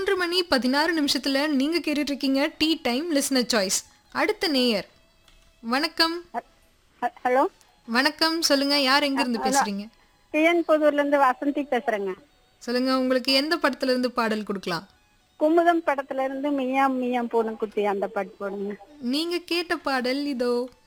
3 மணி 16 நிமிஷத்துல நீங்க கேட்டுட்டு இருக்கீங்க டீ டைம் லிசனர் சாய்ஸ். அடுத்த நேயர். வணக்கம். ஹலோ வணக்கம், சொல்லுங்க. யார் எங்க இருந்து பேசுறீங்க? டிஎன் புதூர்ல இருந்து வசந்தி பேசுறேங்க. சொல்லுங்க, உங்களுக்கு எந்த படத்துல இருந்து பாடல் கொடுக்கலாம்? குமுதம் படத்துல இருந்து மியா மியா பூனைக்குட்டி அந்த பாட்டு போடுங்க. நீங்க கேட்ட பாடல் இதோ.